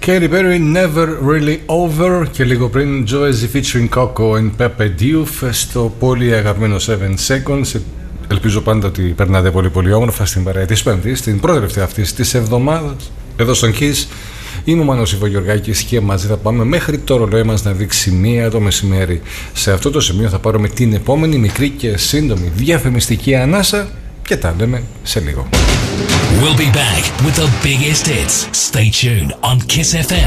Katy Perry, Never Really Over, και λίγο πριν Joyzy featuring Coco and Pepe Diouf στο πολύ αγαπημένο 7 Seconds. Ελπίζω πάντα ότι περνάτε πολύ πολύ όμορφα στην παρέα της Πέμπτης, στην πρώτη τελευταία αυτής της εβδομάδας. Εδώ στον Kiss είμαι ο Μάνος Ιβογιοργάκης και μαζί θα πάμε μέχρι το ρολόι μας να δείξει 1 το μεσημέρι. Σε αυτό το σημείο θα πάρουμε την επόμενη μικρή και σύντομη διαφημιστική ανάσα και τα λέμε σε λίγο. We'll be back with the biggest hits. Stay tuned on Kiss FM.